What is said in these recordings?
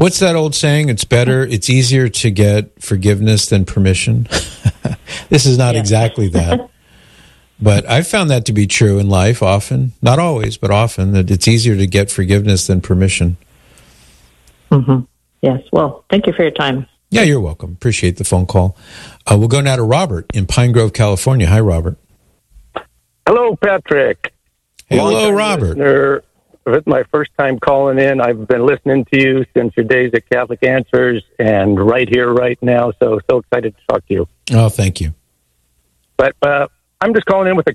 What's that old saying? It's easier to get forgiveness than permission. This is not exactly that. But I've found that to be true in life often. Not always, but often, that it's easier to get forgiveness than permission. Mm-hmm. Yes. Well, thank you for your time. Yeah, you're welcome. Appreciate the phone call. We'll go now to Robert in Pine Grove, California. Hi, Robert. Hello, Patrick. Hello, Robert. Listener. It's my first time calling in. I've been listening to you since your days at Catholic Answers and right here, right now. So excited to talk to you. Oh, thank you. But I'm just calling in with a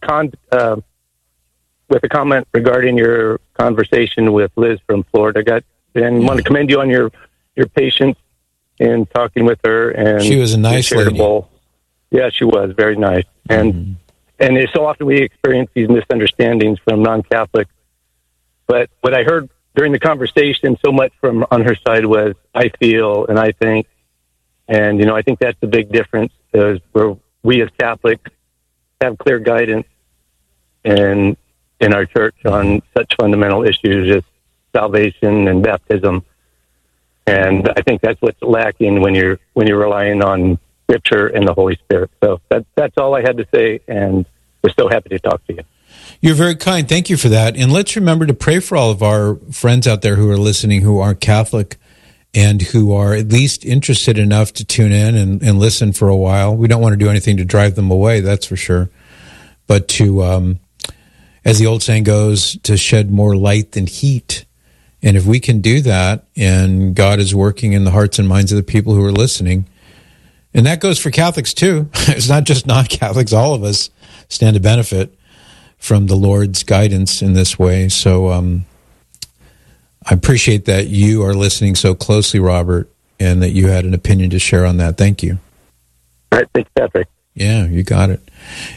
comment regarding your conversation with Liz from Florida. Want to commend you on your patience in talking with her. And she was a nice lady. Yeah, she was very nice. And so often we experience these misunderstandings from non-Catholics. But what I heard during the conversation so much from on her side was, I feel and I think. And, I think that's the big difference, is where we as Catholics have clear guidance in our church on such fundamental issues as salvation and baptism. And I think that's what's lacking when you're relying on Scripture and the Holy Spirit. So that's all I had to say, and we're so happy to talk to you. You're very kind. Thank you for that. And let's remember to pray for all of our friends out there who are listening who aren't Catholic and who are at least interested enough to tune in and listen for a while. We don't want to do anything to drive them away, that's for sure. But to, as the old saying goes, to shed more light than heat. And if we can do that, and God is working in the hearts and minds of the people who are listening, and that goes for Catholics too. It's not just non-Catholics. All of us stand to benefit from the Lord's guidance in this way. So I appreciate that you are listening so closely, Robert, and that you had an opinion to share on that. Thank you. All right, thanks, Patrick. Yeah, you got it.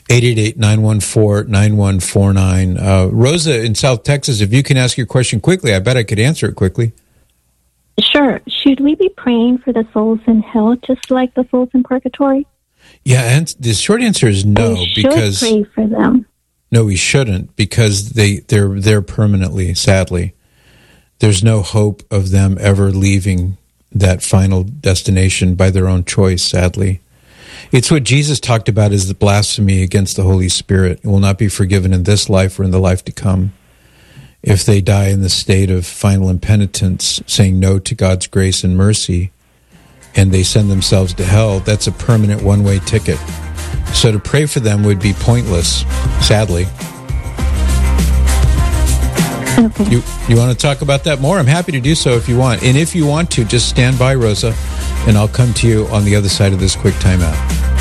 888-914-9149. Rosa in South Texas, if you can ask your question quickly, I bet I could answer it quickly. Sure. Should we be praying for the souls in hell just like the souls in purgatory? Yeah, and the short answer is no. We should pray for them. No, we shouldn't, because they're there permanently, sadly. There's no hope of them ever leaving that final destination by their own choice, sadly. It's what Jesus talked about as the blasphemy against the Holy Spirit. It will not be forgiven in this life or in the life to come. If they die in the state of final impenitence, saying no to God's grace and mercy, and they send themselves to hell, that's a permanent one-way ticket. So to pray for them would be pointless, sadly. Okay. You want to talk about that more? I'm happy to do so if you want. And if you want to, just stand by, Rosa, and I'll come to you on the other side of this quick timeout.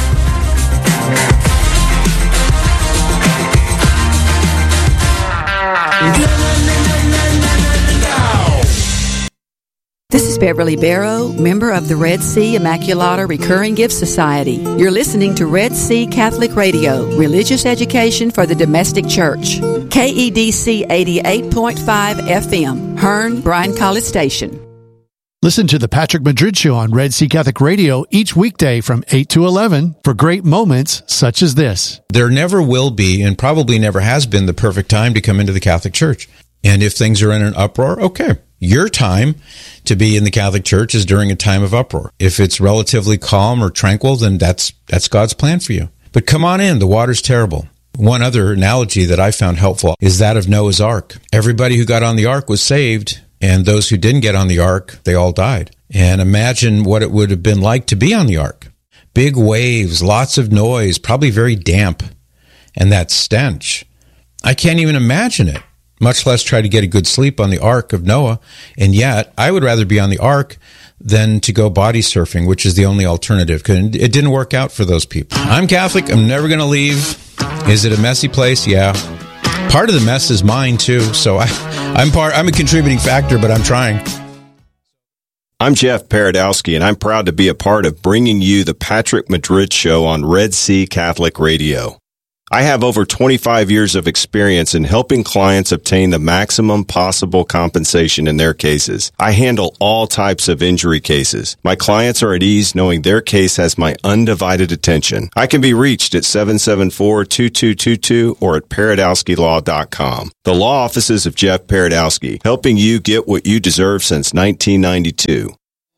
This is Beverly Barrow, member of the Red Sea Immaculata Recurring Gift Society. You're listening to Red Sea Catholic Radio, religious education for the domestic church. KEDC 88.5 FM, Hearn, Bryan College Station. Listen to the Patrick Madrid Show on Red Sea Catholic Radio each weekday from 8 to 11 for great moments such as this. There never will be, and probably never has been, the perfect time to come into the Catholic Church. And if things are in an uproar, okay. Your time to be in the Catholic Church is during a time of uproar. If it's relatively calm or tranquil, then that's God's plan for you. But come on in, the water's terrible. One other analogy that I found helpful is that of Noah's Ark. Everybody who got on the ark was saved, and those who didn't get on the ark, they all died. And imagine what it would have been like to be on the ark. Big waves, lots of noise, probably very damp, and that stench. I can't even imagine it. Much less try to get a good sleep on the Ark of Noah. And yet, I would rather be on the Ark than to go body surfing, which is the only alternative. Because it didn't work out for those people. I'm Catholic. I'm never going to leave. Is it a messy place? Yeah. Part of the mess is mine, too. So I'm a contributing factor, but I'm trying. I'm Jeff Paradowski, and I'm proud to be a part of bringing you the Patrick Madrid Show on Red Sea Catholic Radio. I have over 25 years of experience in helping clients obtain the maximum possible compensation in their cases. I handle all types of injury cases. My clients are at ease knowing their case has my undivided attention. I can be reached at 774-2222 or at Paradowskilaw.com. The law offices of Jeff Paradowski, helping you get what you deserve since 1992.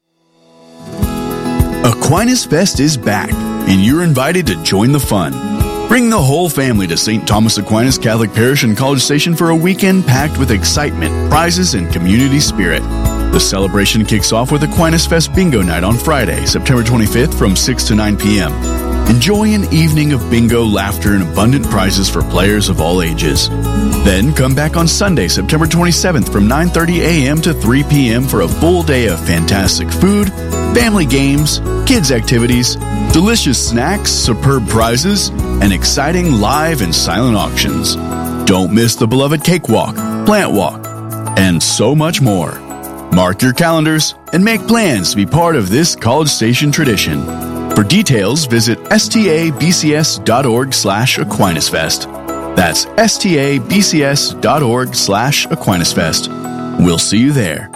Aquinas Fest is back, and you're invited to join the fun. Bring the whole family to St. Thomas Aquinas Catholic Parish in College Station for a weekend packed with excitement, prizes, and community spirit. The celebration kicks off with Aquinas Fest Bingo Night on Friday, September 25th from 6 to 9 p.m. Enjoy an evening of bingo, laughter, and abundant prizes for players of all ages. Then come back on Sunday, September 27th from 9:30 a.m. to 3 p.m. for a full day of fantastic food, family games, kids' activities, delicious snacks, superb prizes, and exciting live and silent auctions. Don't miss the beloved cakewalk, plant walk, and so much more. Mark your calendars and make plans to be part of this College Station tradition. For details, visit stabcs.org/AquinasFest. That's stabcs.org/AquinasFest. We'll see you there.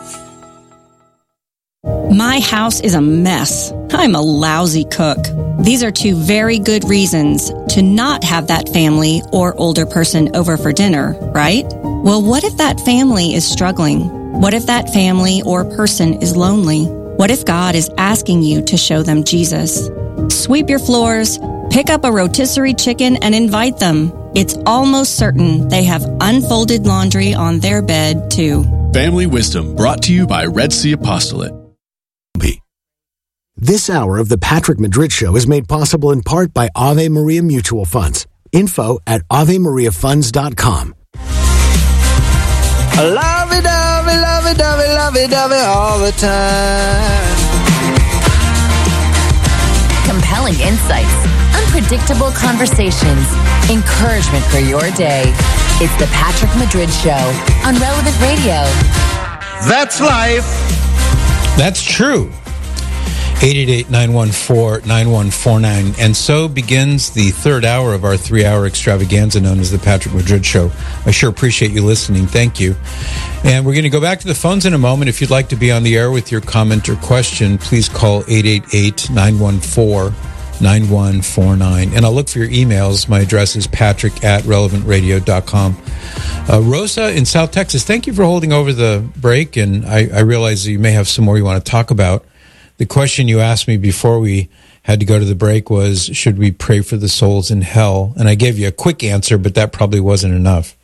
My house is a mess. I'm a lousy cook. These are two very good reasons to not have that family or older person over for dinner, right? Well, what if that family is struggling? What if that family or person is lonely? What if God is asking you to show them Jesus? Sweep your floors, pick up a rotisserie chicken, and invite them. It's almost certain they have unfolded laundry on their bed, too. Family Wisdom, brought to you by Red Sea Apostolate. This hour of the Patrick Madrid Show is made possible in part by Ave Maria Mutual Funds. Info at AveMariaFunds.com. Lovey-dovey, lovey-dovey, lovey-dovey all the time. Compelling insights, unpredictable conversations, encouragement for your day. It's the Patrick Madrid Show on Relevant Radio. That's life. That's true. 888-914-9149. And so begins the third hour of our 3-hour extravaganza known as the Patrick Madrid Show. I sure appreciate you listening. Thank you. And we're going to go back to the phones in a moment. If you'd like to be on the air with your comment or question, please call 888-914-9149. And I'll look for your emails. My address is patrick@relevantradio.com. Rosa in South Texas, thank you for holding over the break. And I realize that you may have some more you want to talk about. The question you asked me before we had to go to the break was, should we pray for the souls in hell? And I gave you a quick answer, but that probably wasn't enough.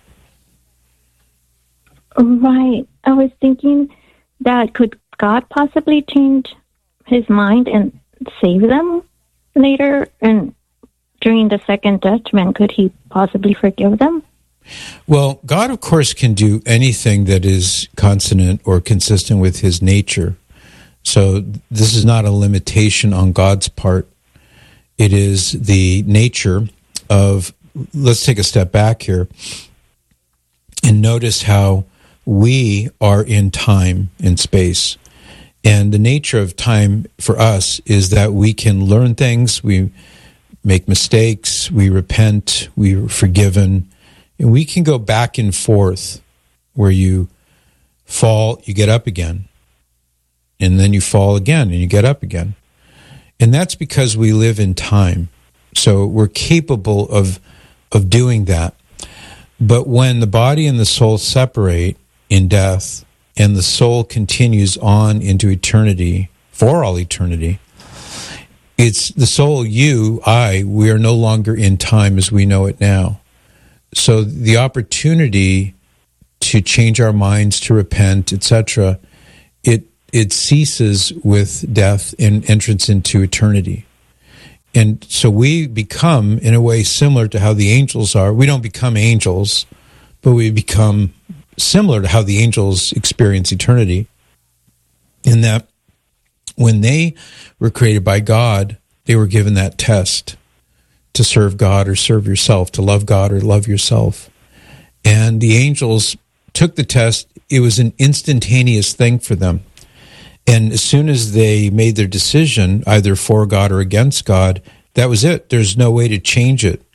Right. I was thinking that could God possibly change his mind and save them later? And during the second judgment, could he possibly forgive them? Well, God, of course, can do anything that is consonant or consistent with his nature. So this is not a limitation on God's part. It is the nature of, let's take a step back here and notice how we are in time and space. And the nature of time for us is that we can learn things, we make mistakes, we repent, we are forgiven, and we can go back and forth where you fall, you get up again. And then you fall again and you get up again. And that's because we live in time. So we're capable of doing that. But when the body and the soul separate in death and the soul continues on into eternity, for all eternity, it's the soul, you, I, we are no longer in time as we know it now. So the opportunity to change our minds, to repent, etc., it ceases with death and entrance into eternity. And so we become, in a way, similar to how the angels are. We don't become angels, but we become similar to how the angels experience eternity, in that when they were created by God, they were given that test to serve God or serve yourself, to love God or love yourself. And the angels took the test. It was an instantaneous thing for them. And as soon as they made their decision, either for God or against God, that was it. There's no way to change it.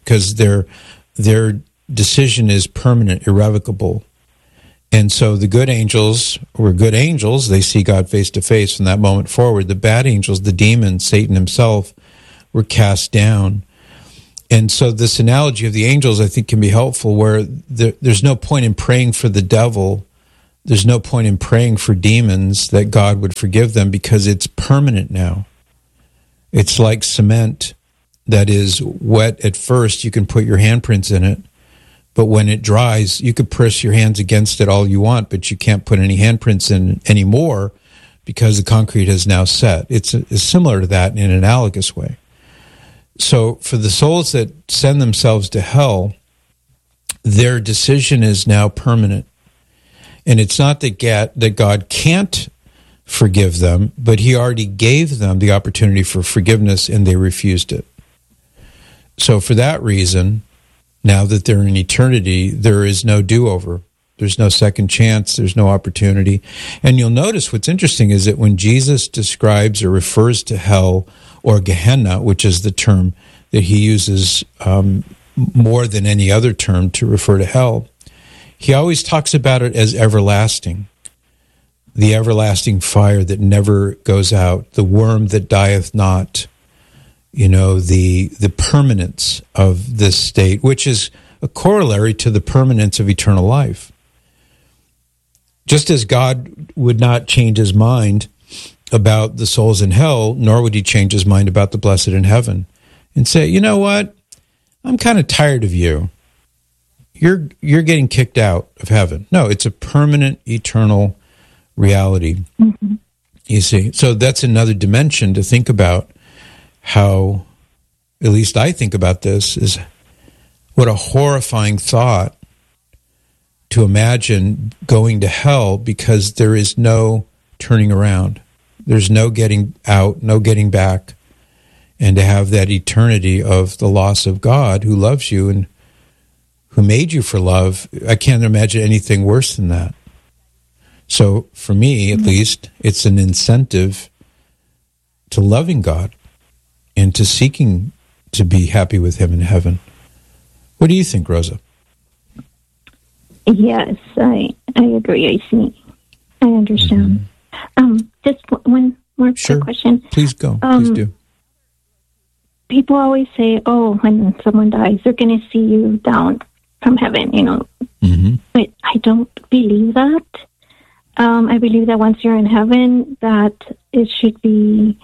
because their decision is permanent, irrevocable. And so the good angels were good angels. They see God face to face from that moment forward. The bad angels, the demons, Satan himself, were cast down. And so this analogy of the angels, I think, can be helpful, where there's no point in praying for the devil. There's no point in praying for demons that God would forgive them, because it's permanent now. It's like cement that is wet at first. You can put your handprints in it. But when it dries, you could press your hands against it all you want, but you can't put any handprints in anymore because the concrete has now set. It's similar to that in an analogous way. So for the souls that send themselves to hell, their decision is now permanent. And it's not that God can't forgive them, but he already gave them the opportunity for forgiveness and they refused it. So for that reason, now that they're in eternity, there is no do-over. There's no second chance. There's no opportunity. And you'll notice what's interesting is that when Jesus describes or refers to hell, or Gehenna, which is the term that he uses more than any other term to refer to hell, he always talks about it as everlasting. The everlasting fire that never goes out, the worm that dieth not, the permanence of this state, which is a corollary to the permanence of eternal life. Just as God would not change his mind about the souls in hell, nor would he change his mind about the blessed in heaven, and say, you know what, I'm kind of tired of you. You're getting kicked out of heaven. No, it's a permanent, eternal reality. Mm-hmm. You see, so that's another dimension to think about. How, at least I think about this, is what a horrifying thought to imagine going to hell because there is no turning around. There's no getting out, no getting back. And to have that eternity of the loss of God who loves you and who made you for love, I can't imagine anything worse than that. So for me, at least, it's an incentive to loving God and to seeking to be happy with him in heaven. What do you think, Rosa? Yes, I agree. I see. I understand. Mm-hmm. Just one more quick question. Please go. Please do. People always say, when someone dies, they're going to see you down from heaven, Mm-hmm. But I don't believe that. I believe that once you're in heaven, that it should be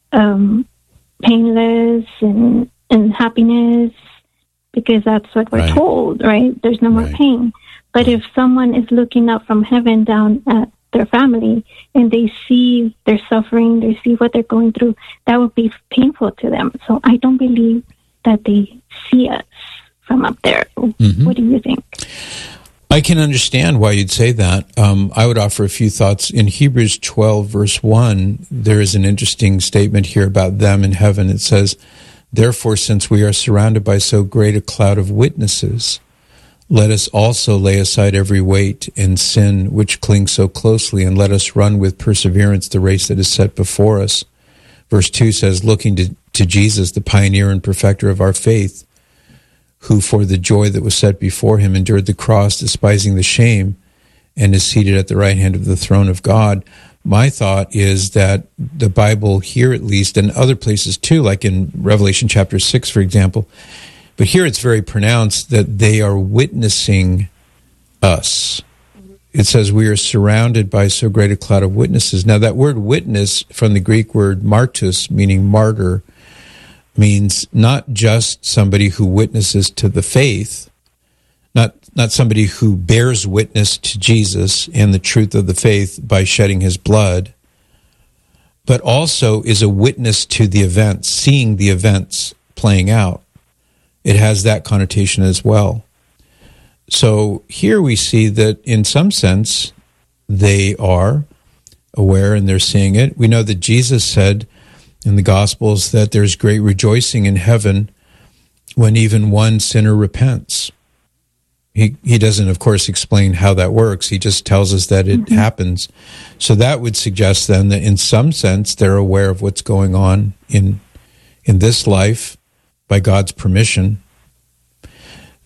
painless and happiness, because that's what we're told, right? There's no more pain. But if someone is looking up from heaven down at their family and they see their suffering, they see what they're going through, that would be painful to them. So I don't believe that they see us from up there. Mm-hmm. What do you think? I can understand why you'd say that. I would offer a few thoughts. In Hebrews 12, verse 1, there is an interesting statement here about them in heaven. It says, therefore, since we are surrounded by so great a cloud of witnesses, let us also lay aside every weight and sin which clings so closely, and let us run with perseverance the race that is set before us. Verse 2 says, looking to Jesus, the pioneer and perfecter of our faith, who for the joy that was set before him endured the cross, despising the shame, and is seated at the right hand of the throne of God. My thought is that the Bible here, at least, and other places too, like in Revelation chapter 6, for example, but here it's very pronounced that they are witnessing us. It says we are surrounded by so great a cloud of witnesses. Now that word witness, from the Greek word martus, meaning martyr, means not just somebody who witnesses to the faith, not somebody who bears witness to Jesus and the truth of the faith by shedding his blood, but also is a witness to the events, seeing the events playing out. It has that connotation as well. So here we see that in some sense they are aware and they're seeing it. We know that Jesus said in the Gospels that there's great rejoicing in heaven when even one sinner repents. He doesn't, of course, explain how that works. He just tells us that it happens. So that would suggest then that in some sense they're aware of what's going on in this life by God's permission.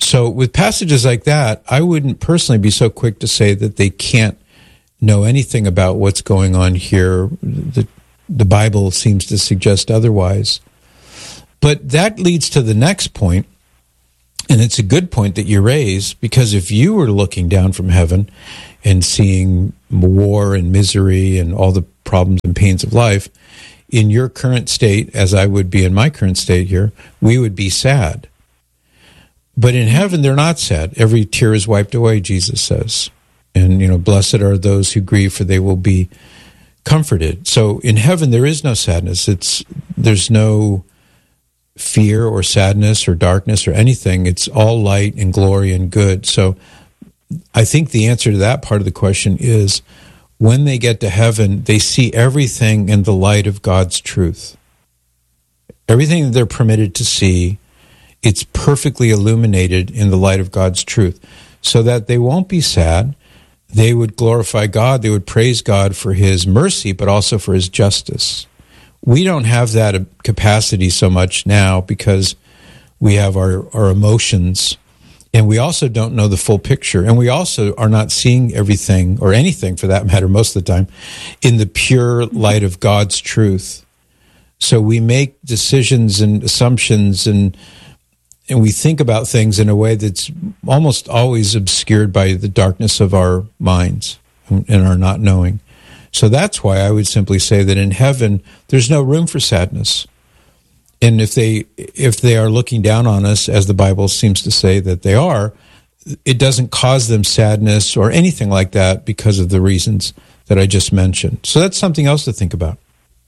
So with passages like that, I wouldn't personally be so quick to say that they can't know anything about what's going on here. The Bible seems to suggest otherwise. But that leads to the next point, and it's a good point that you raise, because if you were looking down from heaven and seeing war and misery and all the problems and pains of life, in your current state, as I would be in my current state here, we would be sad. But in heaven, they're not sad. Every tear is wiped away, Jesus says. And, blessed are those who grieve, for they will be comforted. So in heaven, there is no sadness. There's no fear or sadness or darkness or anything. It's all light and glory and good. So I think the answer to that part of the question is, when they get to heaven, they see everything in the light of God's truth. Everything that they're permitted to see, it's perfectly illuminated in the light of God's truth, so that they won't be sad. They would glorify God. They would praise God for his mercy, but also for his justice. We don't have that capacity so much now because we have our emotions, and we also don't know the full picture, and we also are not seeing everything, or anything for that matter, most of the time, in the pure light of God's truth. So we make decisions and assumptions, and we think about things in a way that's almost always obscured by the darkness of our minds and our not knowing. So that's why I would simply say that in heaven, there's no room for sadness. And if they are looking down on us, as the Bible seems to say that they are, it doesn't cause them sadness or anything like that because of the reasons that I just mentioned. So that's something else to think about.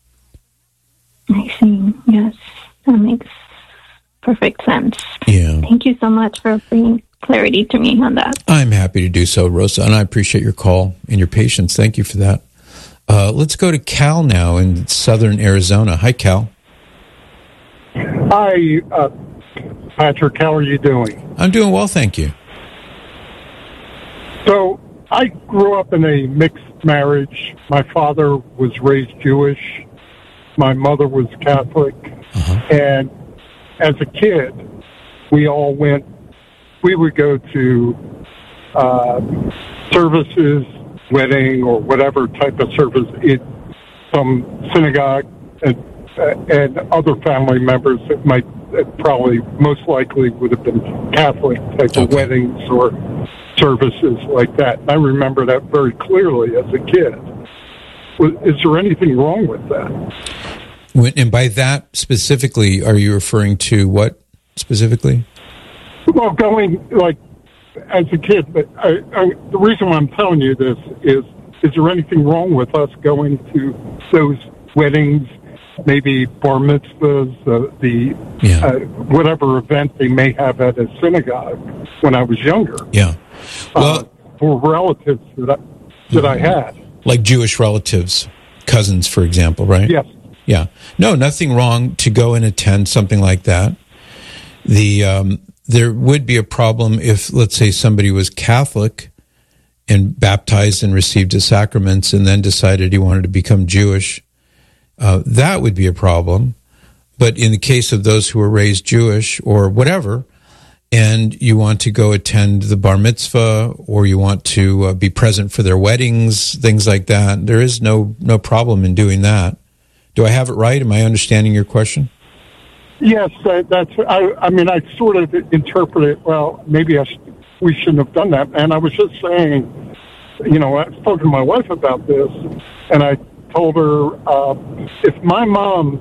I see. Yes, that makes perfect sense. Yeah. Thank you so much for bringing clarity to me on that. I'm happy to do so, Rosa, and I appreciate your call and your patience. Thank you for that. Let's go to Cal now in southern Arizona. Hi, Cal. Hi, Patrick. How are you doing? I'm doing well, thank you. So I grew up in a mixed marriage. My father was raised Jewish. My mother was Catholic. And as a kid, we would go to services, wedding, or whatever type of service in some synagogue, and other family members that probably most likely would have been Catholic type of weddings or services like that. And I remember that very clearly as a kid. Is there anything wrong with that? And by that specifically, are you referring to what specifically? Well, going like as a kid, but the reason why I'm telling you this is there anything wrong with us going to those weddings, maybe bar mitzvahs, whatever event they may have at a synagogue when I was younger? Yeah. Well, for relatives that I had. Like Jewish relatives, cousins, for example, right? Yes. Yeah. No, nothing wrong to go and attend something like that. There would be a problem if, let's say, somebody was Catholic and baptized and received the sacraments and then decided he wanted to become Jewish. That would be a problem. But in the case of those who were raised Jewish or whatever, and you want to go attend the bar mitzvah or you want to be present for their weddings, things like that, there is no problem in doing that. Do I have it right? Am I understanding your question? Yes, I mean, I sort of interpret it, well, maybe we shouldn't have done that. And I was just saying, I spoke to my wife about this, and I told her if my mom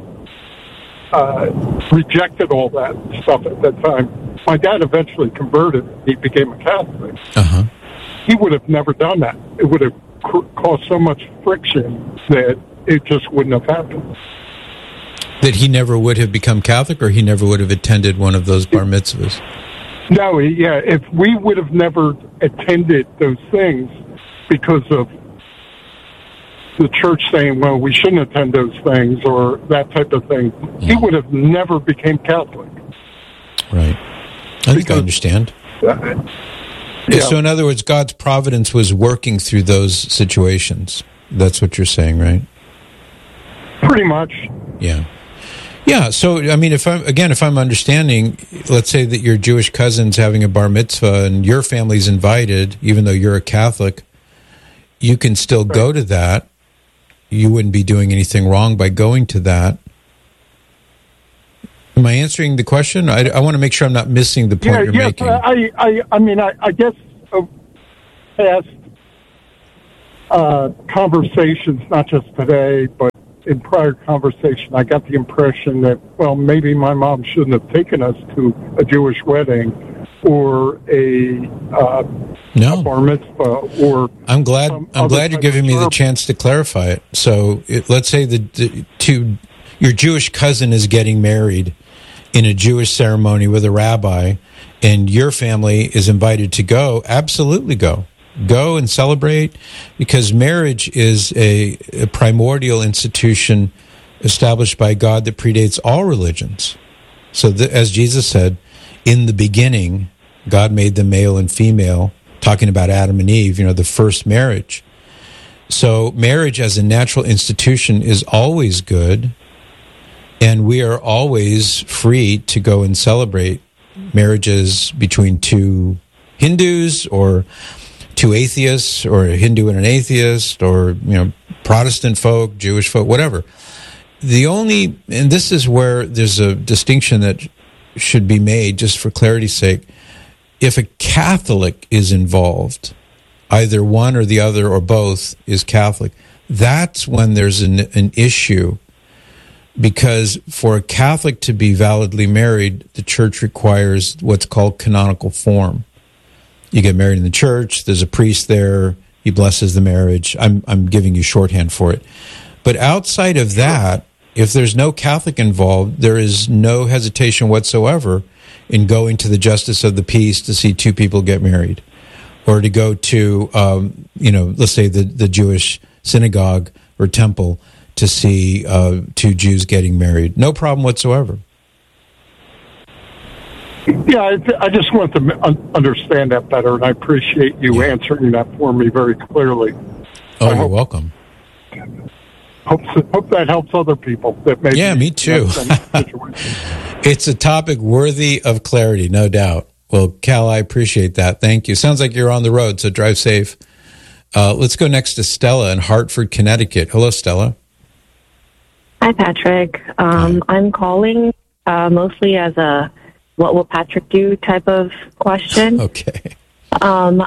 rejected all that stuff at that time, my dad eventually converted. He became a Catholic. He would have never done that. It would have caused so much friction that it just wouldn't have happened. That he never would have become Catholic, or he never would have attended one of those bar mitzvahs? No, yeah. If we would have never attended those things because of the church saying, well, we shouldn't attend those things or that type of thing, he would have never became Catholic. Right. I think I understand. So in other words, God's providence was working through those situations. That's what you're saying, right? Pretty much. Yeah. Yeah. So, I mean, if I'm understanding, let's say that your Jewish cousin's having a bar mitzvah and your family's invited, even though you're a Catholic, you can still go to that. You wouldn't be doing anything wrong by going to that. Am I answering the question? I want to make sure I'm not missing the point you're making. I guess past conversations, not just today, but in prior conversation, I got the impression that, well, maybe my mom shouldn't have taken us to a Jewish wedding or a bar mitzvah. Or I'm glad you're giving me the chance to clarify it. So let's say your Jewish cousin is getting married in a Jewish ceremony with a rabbi, and your family is invited to go. Absolutely go. Go and celebrate, because marriage is a primordial institution established by God that predates all religions. So as Jesus said, in the beginning, God made them male and female, talking about Adam and Eve, the first marriage. So marriage as a natural institution is always good, and we are always free to go and celebrate marriages between two Hindus or two atheists, or a Hindu and an atheist, or Protestant folk, Jewish folk, whatever. And this is where there's a distinction that should be made, just for clarity's sake. If a Catholic is involved, either one or the other or both is Catholic, that's when there's an issue, because for a Catholic to be validly married, the church requires what's called canonical form. You get married in the church, there's a priest there, he blesses the marriage. I'm giving you shorthand for it. But outside of that, if there's no Catholic involved, there is no hesitation whatsoever in going to the justice of the peace to see two people get married, or to go to, let's say the Jewish synagogue or temple to see two Jews getting married. No problem whatsoever. Yeah, I just want to understand that better, and I appreciate you answering that for me very clearly. Oh, you're welcome. Hope that helps other people. Yeah, me too. It's a topic worthy of clarity, no doubt. Well, Cal, I appreciate that. Thank you. Sounds like you're on the road, so drive safe. Let's go next to Stella in Hartford, Connecticut. Hello, Stella. Hi, Patrick. I'm calling mostly as a what will Patrick do type of question. Okay. I'm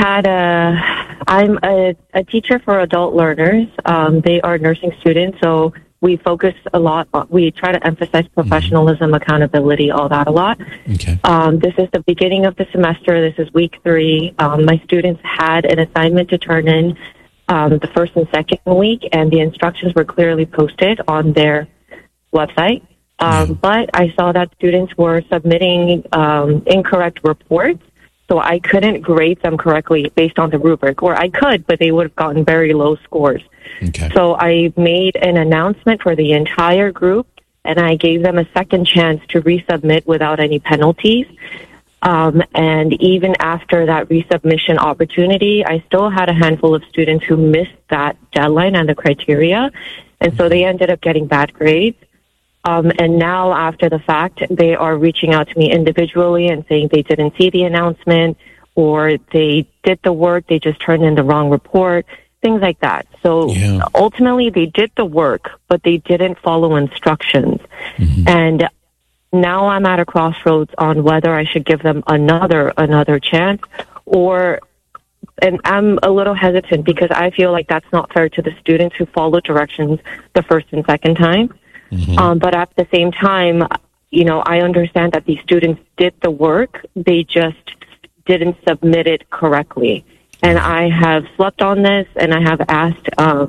a teacher for adult learners. They are nursing students, so we focus a lot we try to emphasize professionalism, accountability, all that a lot. Okay. This is the beginning of the semester. This is week 3. My students had an assignment to turn in the first and second week, and the instructions were clearly posted on their website. But I saw that students were submitting incorrect reports, so I couldn't grade them correctly based on the rubric. Or I could, but they would have gotten very low scores. Okay. So I made an announcement for the entire group, and I gave them a second chance to resubmit without any penalties. And even after that resubmission opportunity, I still had a handful of students who missed that deadline and the criteria, and so they ended up getting bad grades. And now, after the fact, they are reaching out to me individually and saying they didn't see the announcement, or they did the work, they just turned in the wrong report, things like that. So ultimately, they did the work, but they didn't follow instructions. And now I'm at a crossroads on whether I should give them another chance, and I'm a little hesitant because I feel like that's not fair to the students who follow directions the first and second time. But at the same time, I understand that these students did the work. They just didn't submit it correctly. And I have slept on this, and I have asked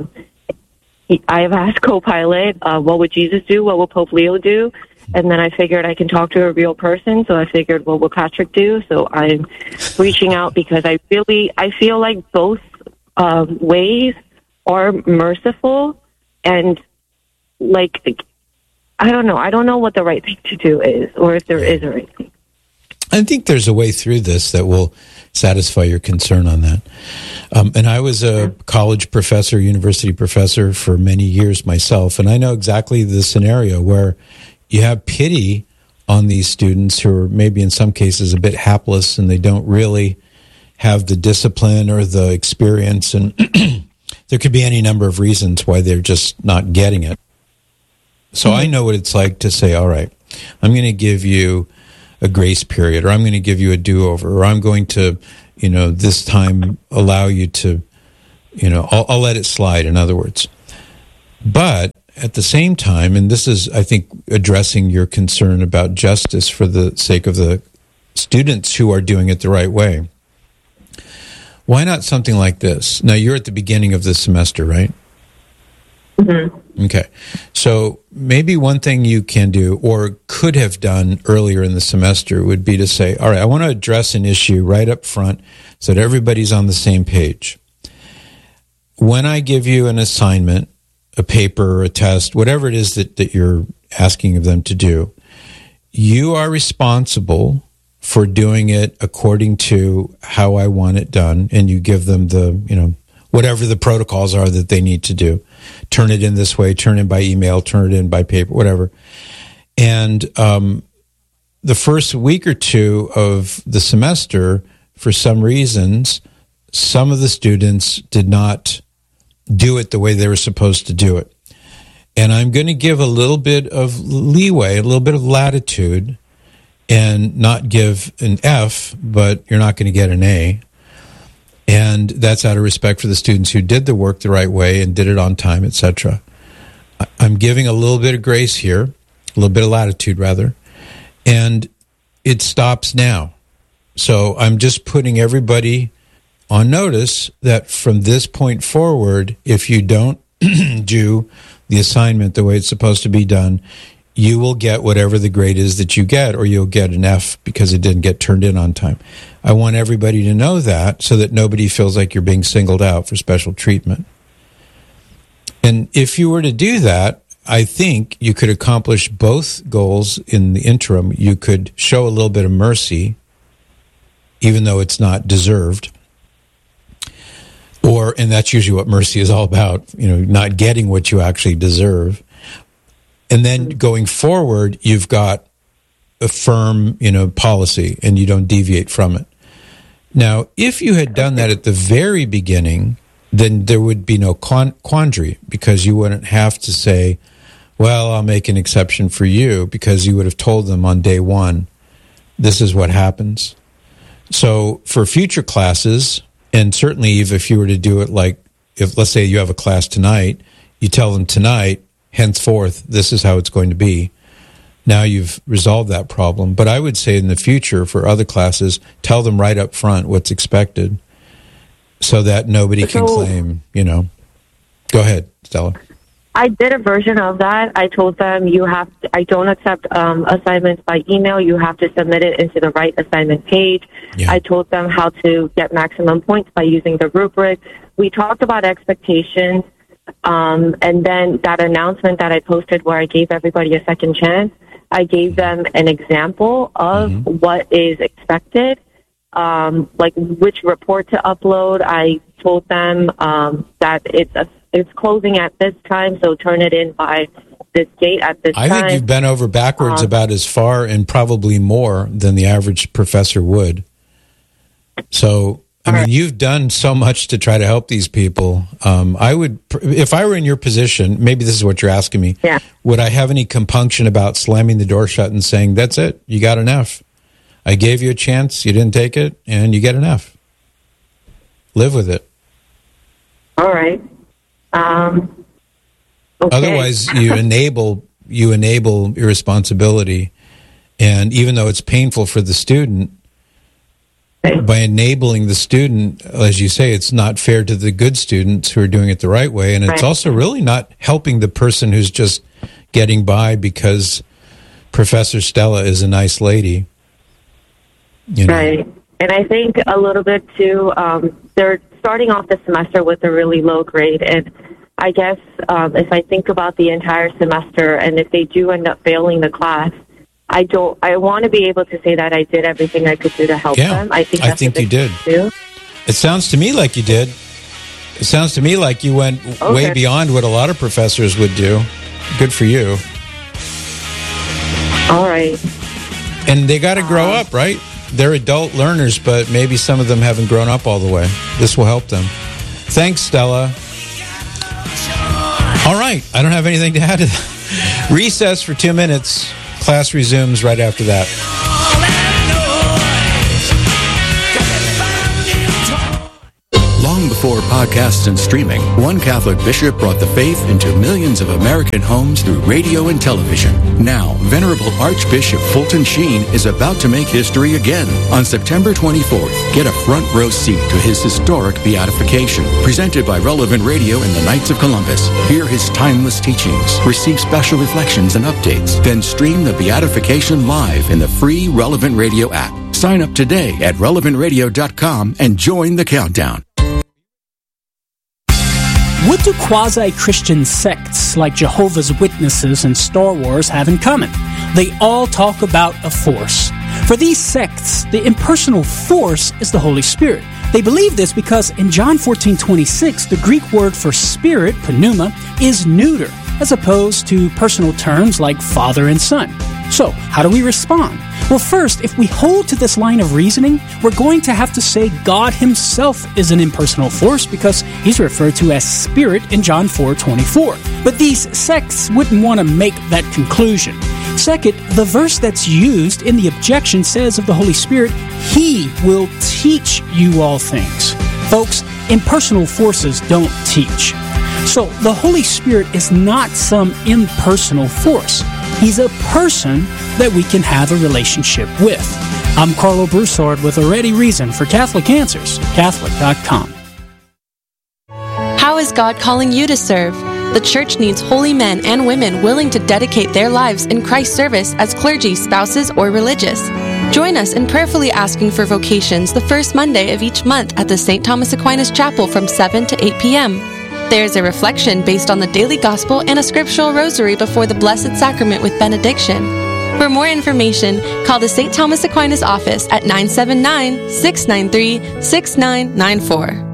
Copilot, what would Jesus do? What will Pope Leo do? And then I figured I can talk to a real person. So I figured, what will Patrick do? So I'm reaching out because I feel like both ways are merciful, and I don't know. I don't know what the right thing to do is, or if there is a right thing. I think there's a way through this that will satisfy your concern on that. And I was a college professor, university professor for many years myself, and I know exactly the scenario where you have pity on these students who are maybe in some cases a bit hapless and they don't really have the discipline or the experience, and there could be any number of reasons why they're just not getting it. So I know what it's like to say, all right, I'm going to give you a grace period, or I'm going to give you a do-over, or I'm going to, this time allow you to, I'll let it slide, in other words. But at the same time, and this is, I think, addressing your concern about justice for the sake of the students who are doing it the right way, why not something like this? Now, you're at the beginning of the semester, right? Mm-hmm. Okay. So maybe one thing you can do, or could have done earlier in the semester, would be to say, all right, I want to address an issue right up front so that everybody's on the same page. When I give you an assignment, a paper, or a test, whatever it is that you're asking of them to do, you are responsible for doing it according to how I want it done, and you give them the, whatever the protocols are that they need to do. Turn it in this way, turn it in by email, turn it in by paper, whatever. And the first week or two of the semester, for some reasons, some of the students did not do it the way they were supposed to do it. And I'm going to give a little bit of leeway, a little bit of latitude, and not give an F, but you're not going to get an A. And that's out of respect for the students who did the work the right way and did it on time, etc. I'm giving a little bit of grace here, a little bit of latitude, rather, and it stops now. So I'm just putting everybody on notice that from this point forward, if you don't do the assignment the way it's supposed to be done, you will get whatever the grade is that you get, or you'll get an F because it didn't get turned in on time. I want everybody to know that so that nobody feels like you're being singled out for special treatment. And if you were to do that, I think you could accomplish both goals in the interim. You could show a little bit of mercy, even though it's not deserved. And that's usually what mercy is all about, not getting what you actually deserve. And then going forward, you've got a firm, policy, and you don't deviate from it. Now, if you had done that at the very beginning, then there would be no quandary, because you wouldn't have to say, well, I'll make an exception for you, because you would have told them on day one, this is what happens. So for future classes, and certainly if you were to do it like, if let's say you have a class tonight, you tell them tonight, henceforth, this is how it's going to be. Now you've resolved that problem. But I would say in the future for other classes, tell them right up front what's expected so that nobody can claim, Go ahead, Stella. I did a version of that. I told them I don't accept assignments by email. You have to submit it into the right assignment page. Yeah. I told them how to get maximum points by using the rubric. We talked about expectations. And then that announcement that I posted where I gave everybody a second chance, I gave them an example of what is expected, like which report to upload. I told them that it's closing at this time, so turn it in by this date at this time. I think you've bent over backwards about as far and probably more than the average professor would. So, you've done so much to try to help these people. I would, if I were in your position, maybe this is what you're asking me, would I have any compunction about slamming the door shut and saying, that's it, you got an F. I gave you a chance, you didn't take it, and you get an F. Live with it. All right. Okay. Otherwise, you enable irresponsibility, and even though it's painful for the student, by enabling the student, as you say, it's not fair to the good students who are doing it the right way, and it's also really not helping the person who's just getting by because Professor Stella is a nice lady. Right. And I think a little bit, too, they're starting off the semester with a really low grade, and I guess if I think about the entire semester, and if they do end up failing the class, I want to be able to say that I did everything I could do to help them. I think you did. It sounds to me like you did. It sounds to me like you went way beyond what a lot of professors would do. Good for you. All right. And they got to grow up, right? They're adult learners, but maybe some of them haven't grown up all the way. This will help them. Thanks, Stella. All right. I don't have anything to add to that. Recess for 2 minutes. Class resumes right after that. Long before podcasts and streaming, one Catholic bishop brought the faith into millions of American homes through radio and television. Now, Venerable Archbishop Fulton Sheen is about to make history again. On September 24th, get a front row seat to his historic beatification, presented by Relevant Radio and the Knights of Columbus. Hear his timeless teachings, receive special reflections and updates, then stream the beatification live in the free Relevant Radio app. Sign up today at relevantradio.com and join the countdown. What do quasi-Christian sects like Jehovah's Witnesses and Star Wars have in common? They all talk about a force. For these sects, the impersonal force is the Holy Spirit. They believe this because in John 14:26, the Greek word for spirit, pneuma, is neuter, as opposed to personal terms like father and son. So, how do we respond? Well, first, if we hold to this line of reasoning, we're going to have to say God himself is an impersonal force because he's referred to as spirit in John 4:24. But these sects wouldn't want to make that conclusion. Second, the verse that's used in the objection says of the Holy Spirit, he will teach you all things. Folks, impersonal forces don't teach. So, the Holy Spirit is not some impersonal force. He's a person that we can have a relationship with. I'm Carlo Broussard with a ready reason for Catholic Answers, Catholic.com. How is God calling you to serve? The Church needs holy men and women willing to dedicate their lives in Christ's service as clergy, spouses, or religious. Join us in prayerfully asking for vocations the first Monday of each month at the St. Thomas Aquinas Chapel from 7 to 8 p.m. There's a reflection based on the daily gospel and a scriptural rosary before the Blessed Sacrament with benediction. For more information, call the St. Thomas Aquinas office at 979-693-6994.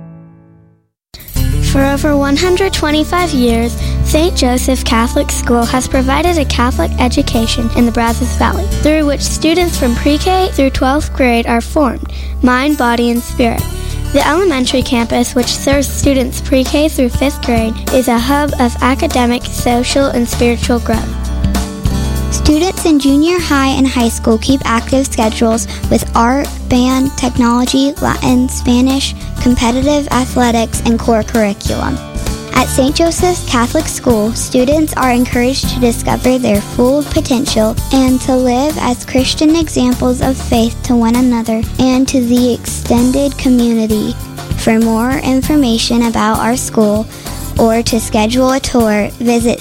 For over 125 years, St. Joseph Catholic School has provided a Catholic education in the Brazos Valley, through which students from pre-K through 12th grade are formed, mind, body, and spirit. The elementary campus, which serves students pre-K through 5th grade, is a hub of academic, social, and spiritual growth. Students in junior high and high school keep active schedules with art, band, technology, Latin, Spanish, competitive athletics, and core curriculum. At St. Joseph's Catholic School, students are encouraged to discover their full potential and to live as Christian examples of faith to one another and to the extended community. For more information about our school or to schedule a tour, visit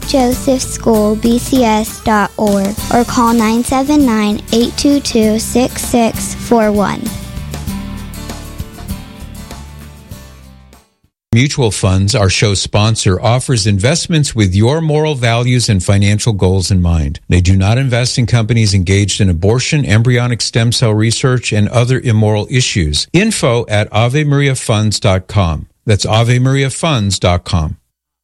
stjosephschoolbcs.org or call 979-822-6641. Mutual Funds, our show sponsor, offers investments with your moral values and financial goals in mind. They do not invest in companies engaged in abortion, embryonic stem cell research, and other immoral issues. Info at AveMariaFunds.com. That's AveMariaFunds.com.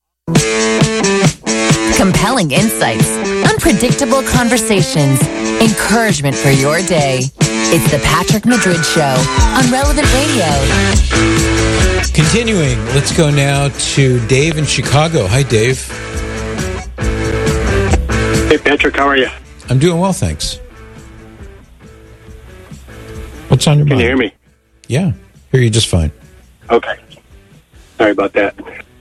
Compelling insights, unpredictable conversations, encouragement for your day. It's the Patrick Madrid Show on Relevant Radio. Continuing, let's go now to Dave in Chicago. Hi, Dave. Hey, Patrick, how are you? I'm doing well, thanks. What's on your mind? Can you hear me? Yeah, hear you just fine. Okay. Sorry about that.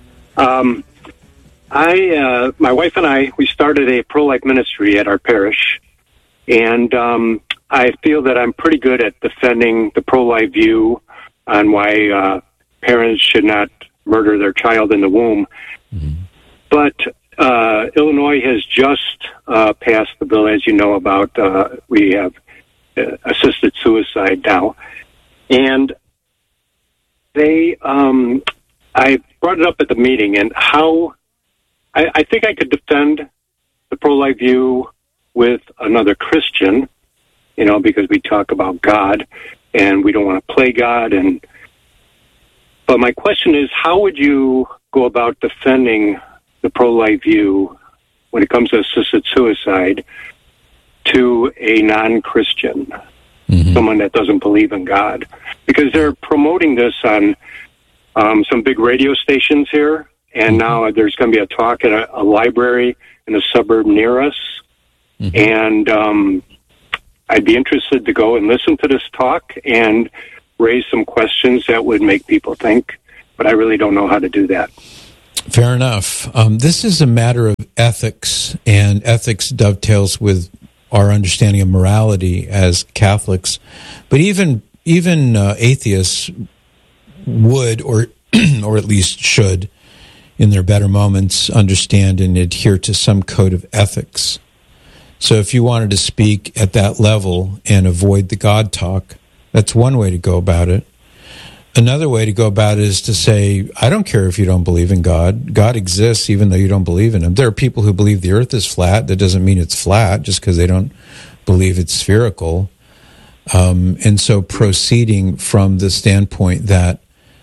My wife and I, we started a pro-life ministry at our parish, and I feel that I'm pretty good at defending the pro-life view on why parents should not murder their child in the womb. Mm-hmm. But Illinois has just passed the bill, as you know, about we have assisted suicide now. And they, I brought it up at the meeting, and how I think I could defend the pro-life view with another Christian, you know, because we talk about God, and we don't want to play God. But my question is, how would you go about defending the pro-life view when it comes to assisted suicide to a non-Christian, someone that doesn't believe in God, because they're promoting this on some big radio stations here, and now there's going to be a talk at a library in a suburb near us, and I'd be interested to go and listen to this talk and raise some questions that would make people think, but I really don't know how to do that. Fair enough. This is a matter of ethics, and ethics dovetails with our understanding of morality as Catholics. But even atheists would, or at least should, in their better moments, understand and adhere to some code of ethics. So if you wanted to speak at that level and avoid the God talk, that's one way to go about it. Another way to go about it is to say, I don't care if you don't believe in God. God exists even though you don't believe in him. There are people who believe the earth is flat. That doesn't mean it's flat just because they don't believe it's spherical. And so proceeding from the standpoint that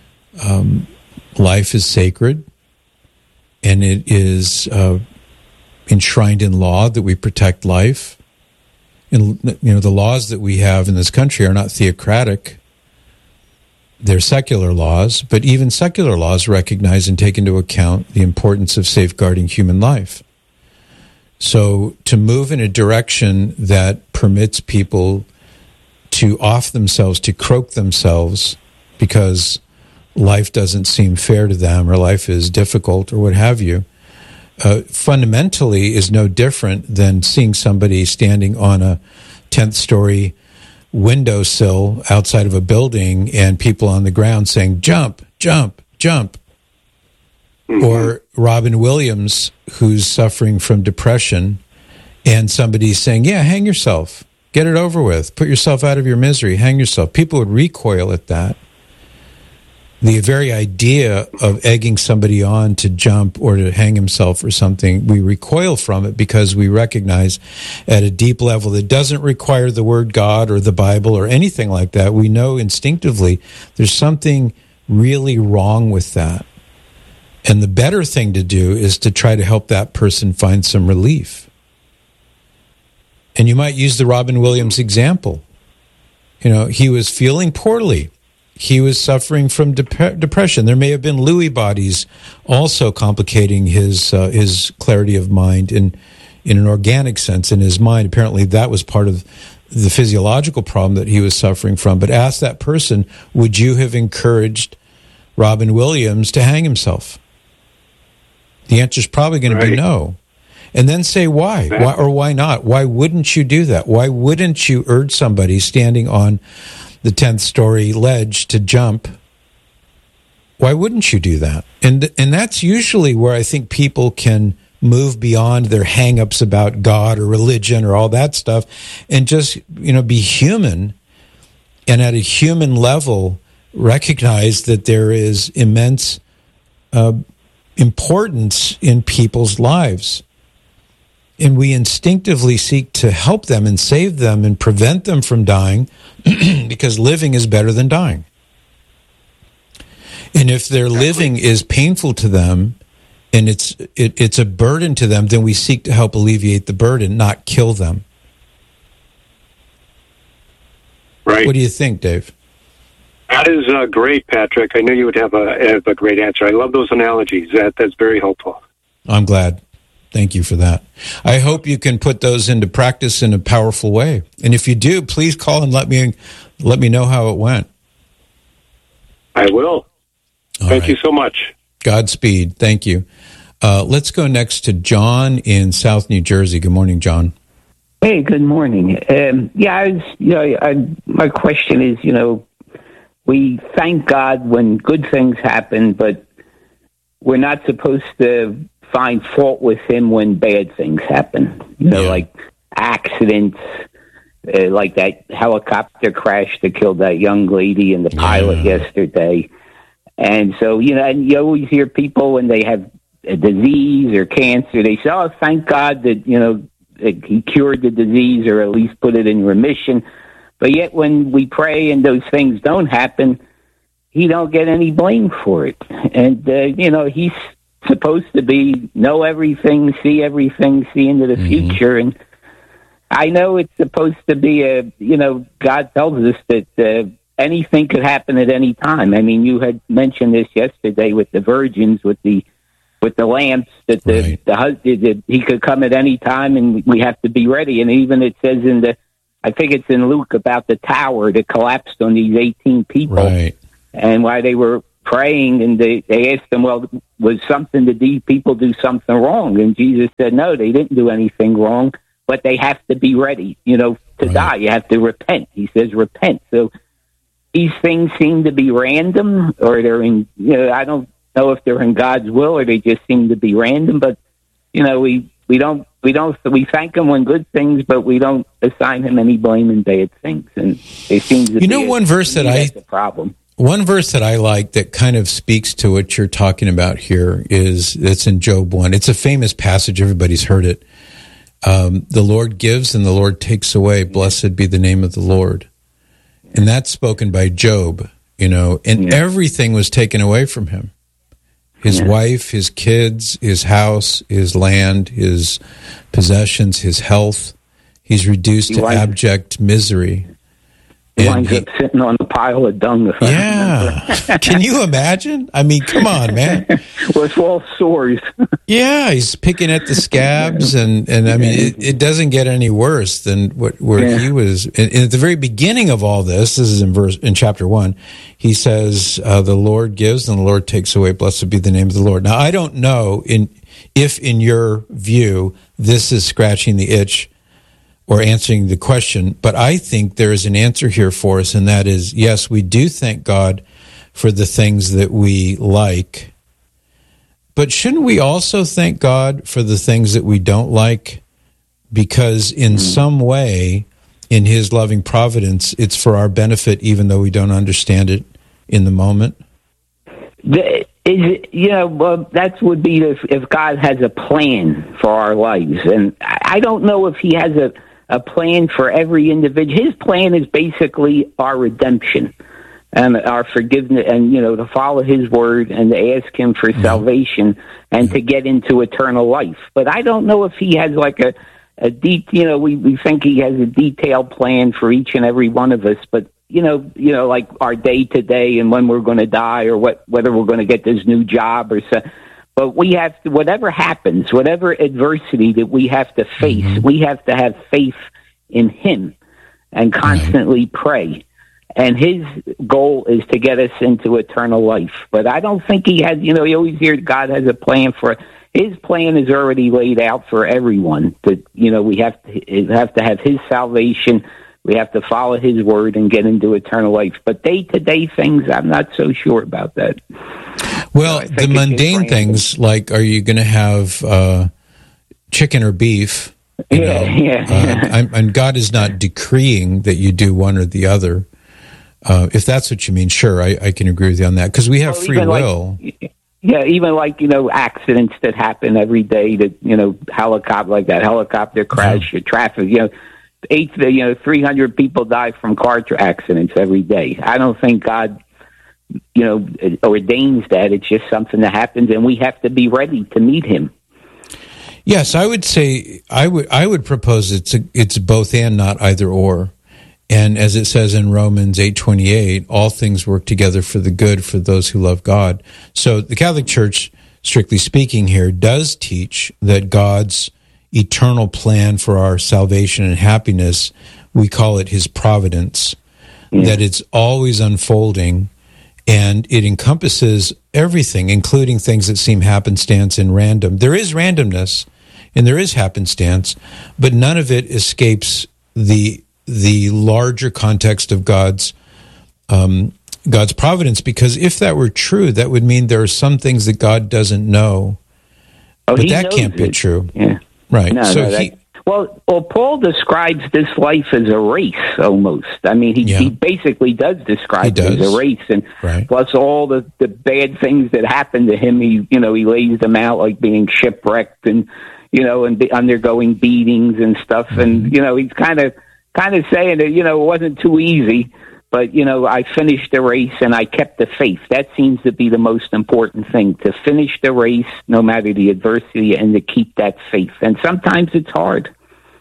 life is sacred and it is enshrined in law that we protect life. And, the laws that we have in this country are not theocratic. They're secular laws, but even secular laws recognize and take into account the importance of safeguarding human life. So to move in a direction that permits people to off themselves, to croak themselves because life doesn't seem fair to them or life is difficult or what have you, fundamentally is no different than seeing somebody standing on a 10th story windowsill outside of a building and people on the ground saying, jump, jump, jump. Or Robin Williams, who's suffering from depression, and somebody's saying, yeah, hang yourself, get it over with, put yourself out of your misery, hang yourself. People would recoil at that. The very idea of egging somebody on to jump or to hang himself or something, we recoil from it because we recognize at a deep level that doesn't require the word God or the Bible or anything like that. We know instinctively there's something really wrong with that. And the better thing to do is to try to help that person find some relief. And you might use the Robin Williams example. He was feeling poorly. He was suffering from depression. There may have been Lewy bodies also complicating his clarity of mind in an organic sense in his mind. Apparently that was part of the physiological problem that he was suffering from. But ask that person, would you have encouraged Robin Williams to hang himself? The answer is probably going to be no. And then say why or why not? Why wouldn't you do that? Why wouldn't you urge somebody standing on the 10th story ledge to jump? Why wouldn't you do that? And that's usually where I think people can move beyond their hang-ups about God or religion or all that stuff and just, be human, and at a human level recognize that there is immense importance in people's lives. And we instinctively seek to help them and save them and prevent them from dying because living is better than dying. And if their living is painful to them and it's a burden to them, then we seek to help alleviate the burden, not kill them. Right. What do you think, Dave? That is great, Patrick. I knew you would have a great answer. I love those analogies. That's very helpful. I'm glad. Thank you for that. I hope you can put those into practice in a powerful way. And if you do, please call and let me know how it went. I will. Thank you so much. Godspeed. Thank you. Let's go next to John in South New Jersey. Good morning, John. Hey, good morning. My question is, we thank God when good things happen, but we're not supposed to find fault with him when bad things happen. Like accidents, like that helicopter crash that killed that young lady and the pilot yesterday. And so, and you always hear people when they have a disease or cancer, they say, oh, thank God that, he cured the disease or at least put it in remission. But yet when we pray and those things don't happen, he don't get any blame for it. And, he's supposed to know everything, see into the future. And I know it's supposed to be God tells us that anything could happen at any time. I mean, you had mentioned this yesterday with the virgins, with the lamps, that the husband, he could come at any time, and we have to be ready. And even it says I think it's in Luke about the tower that collapsed on these 18 people, right? And why they were praying, and they asked them, well, was something, did these people do something wrong? And Jesus said, no, they didn't do anything wrong, but they have to be ready, to die. You have to repent. He says, repent. So these things seem to be random, or they're in, I don't know if they're in God's will or they just seem to be random, but, we thank him when good things, but we don't assign him any blame in bad things. And it seems to be one verse that's a problem. One verse that I like that kind of speaks to what you're talking about here it's in Job 1. It's a famous passage. Everybody's heard it. The Lord gives and the Lord takes away. Blessed be the name of the Lord. And that's spoken by Job, and everything was taken away from him. His wife, his kids, his house, his land, his possessions, his health. He's reduced to abject misery. He winds up sitting on a pile of dung. Can you imagine? I mean, come on, man. With all sores. Yeah, he's picking at the scabs, and I mean, it doesn't get any worse than where he was. And at the very beginning of all this is in chapter 1, he says, the Lord gives and the Lord takes away. Blessed be the name of the Lord. Now, I don't know if in your view, this is scratching the itch or answering the question, but I think there is an answer here for us, and that is, yes, we do thank God for the things that we like, but shouldn't we also thank God for the things that we don't like? Because in some way, in his loving providence, it's for our benefit, even though we don't understand it in the moment. That would be if God has a plan for our lives, and I don't know if he has a plan for every individual. His plan is basically our redemption and our forgiveness, and to follow his word and to ask him for salvation and to get into eternal life. But I don't know if he has like we think he has a detailed plan for each and every one of us, but like our day to day and when we're going to die, or whether we're going to get this new job or so. But we have to, whatever happens, whatever adversity that we have to face, we have to have faith in him and constantly pray. And his goal is to get us into eternal life. But I don't think he has, you always hear God has a plan for, his plan is already laid out for everyone. That, we have to have his salvation. We have to follow his word and get into eternal life. But day-to-day things, I'm not so sure about that. Well, the mundane things, like, are you going to have chicken or beef? And God is not decreeing that you do one or the other. If that's what you mean, sure, I can agree with you on that, because we have free will. Even like, accidents that happen every day, that, helicopter crash, traffic, 300 people die from car accidents every day. I don't think God, ordains that. It's just something that happens, and we have to be ready to meet him. Yes, I would say, I would propose it's both and, not either or. And as it says in Romans 8:28, all things work together for the good for those who love God. So the Catholic Church, strictly speaking here, does teach that God's eternal plan for our salvation and happiness, we call it his providence, that it's always unfolding, and it encompasses everything, including things that seem happenstance and random. There is randomness, and there is happenstance, but none of it escapes the larger context of God's providence, because if that were true, that would mean there are some things that God doesn't know. But that can't be true. Yeah. Right. Well, Paul describes this life as a race almost. I mean, he basically does describe it as a race, and plus all the bad things that happen to him, he lays them out, like being shipwrecked and and undergoing beatings and stuff. And he's kind of saying that it wasn't too easy, but I finished the race and I kept the faith. That seems to be the most important thing, to finish the race no matter the adversity and to keep that faith. And sometimes it's hard.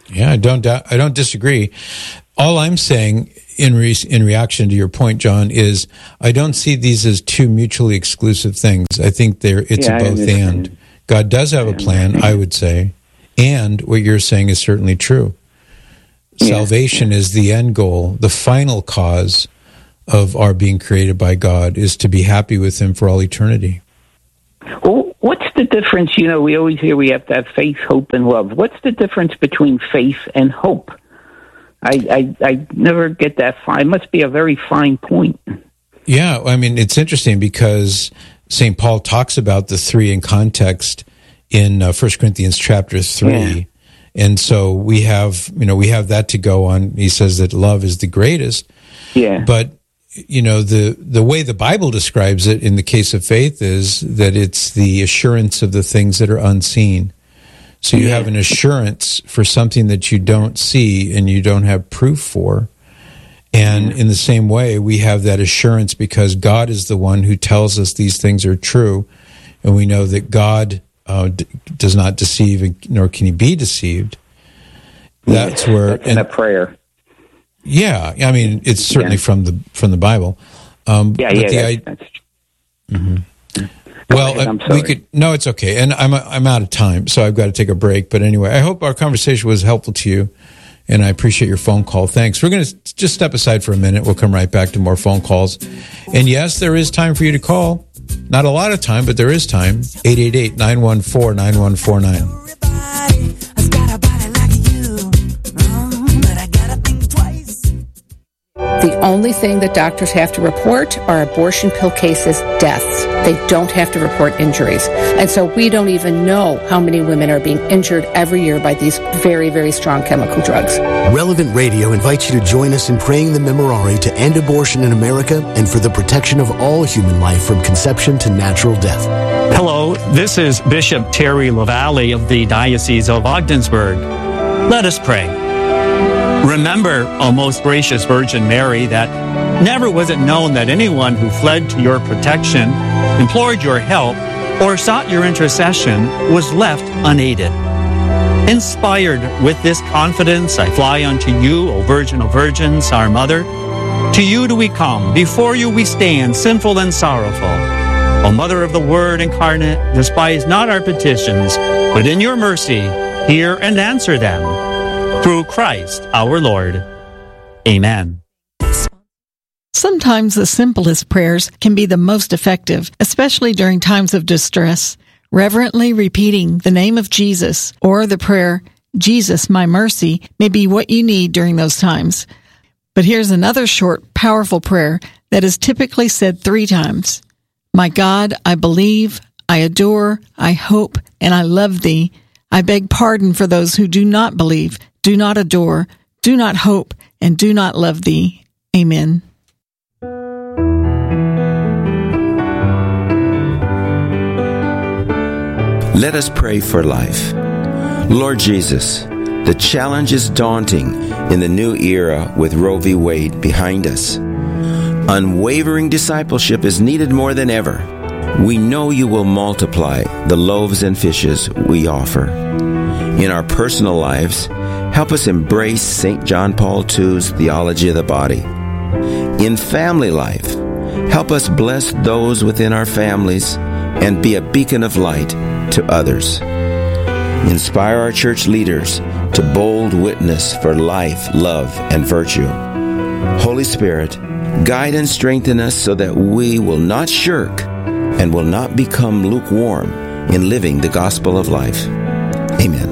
Yeah, I don't disagree. All I'm saying in reaction to your point, John, is I don't see these as two mutually exclusive things. I think it's a both and. God does have a plan, I would say, and what you're saying is certainly true. Salvation is the end goal, the final cause of our being created by God is to be happy with Him for all eternity. Well, what's the difference? We always hear we have to have faith, hope, and love. What's the difference between faith and hope? I never get that fine. It must be a very fine point. Yeah, I mean, it's interesting because St. Paul talks about the three in context in 1 Corinthians chapter 3. Yeah. And so we have that to go on. He says that love is the greatest. Yeah. But, the way the Bible describes it in the case of faith is that it's the assurance of the things that are unseen. So you have an assurance for something that you don't see and you don't have proof for. And in the same way, we have that assurance because God is the one who tells us these things are true. And we know that God does not deceive, nor can He be deceived. That's where... That's in a prayer. Yeah, I mean, it's certainly from the Bible. That's true. Well, we could. No, it's okay, and I'm out of time, so I've got to take a break. But anyway, I hope our conversation was helpful to you, and I appreciate your phone call. Thanks. We're going to just step aside for a minute. We'll come right back to more phone calls. And yes, there is time for you to call. Not a lot of time, but there is time. 888-914-9149. The only thing that doctors have to report are abortion pill cases, deaths. They don't have to report injuries. And so we don't even know how many women are being injured every year by these very, very strong chemical drugs. Relevant Radio invites you to join us in praying the Memorare to end abortion in America and for the protection of all human life from conception to natural death. Hello, this is Bishop Terry LaValle of the Diocese of Ogdensburg. Let us pray. Remember, O most gracious Virgin Mary, that never was it known that anyone who fled to your protection, implored your help, or sought your intercession was left unaided. Inspired with this confidence, I fly unto you, O Virgin of Virgins, our Mother. To you do we come, before you we stand, sinful and sorrowful. O Mother of the Word incarnate, despise not our petitions, but in your mercy hear and answer them. Through Christ our Lord. Amen. Sometimes the simplest prayers can be the most effective, especially during times of distress. Reverently repeating the name of Jesus or the prayer, Jesus, my mercy, may be what you need during those times. But here's another short, powerful prayer that is typically said 3 times. My God, I believe, I adore, I hope, and I love thee. I beg pardon for those who do not believe, do not adore, do not hope, and do not love thee. Amen. Let us pray for life. Lord Jesus, the challenge is daunting in the new era with Roe v. Wade behind us. Unwavering discipleship is needed more than ever. We know you will multiply the loaves and fishes we offer. In our personal lives, help us embrace St. John Paul II's theology of the body. In family life, help us bless those within our families and be a beacon of light to others. Inspire our church leaders to bold witness for life, love, and virtue. Holy Spirit, guide and strengthen us so that we will not shirk and will not become lukewarm in living the gospel of life. Amen.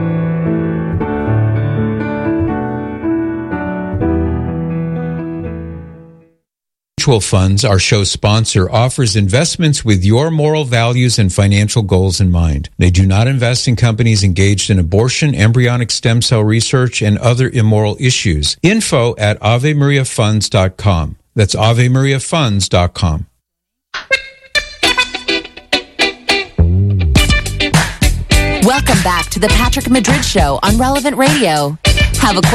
Mutual Funds, our show sponsor, offers investments with your moral values and financial goals in mind. They do not invest in companies engaged in abortion, embryonic stem cell research, and other immoral issues. Info at AveMariaFunds.com. That's AveMariaFunds.com. Welcome back to the Patrick Madrid Show on Relevant Radio. Have a